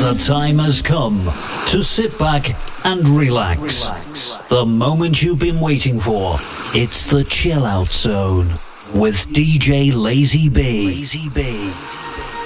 The time has come to sit back and relax. The moment you've been waiting for. It's the Chill Out Zone with DJ Lazy B.